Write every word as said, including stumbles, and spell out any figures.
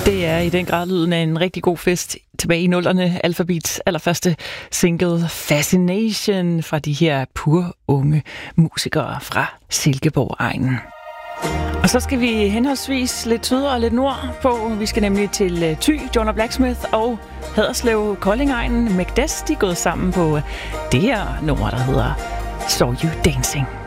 Det er i den grad lyden af en rigtig god fest tilbage i nullerne. Alphabets allerførste single Fascination fra de her pur unge musikere fra Silkeborg-egnen. Og så skal vi henholdsvis lidt syd og lidt nord på. Vi skal nemlig til Thy, Joanna Blacksmith og Haderslev, Kolding-egnen. Magdes, de er gået sammen på det her nummer, der hedder Saw You Dancing.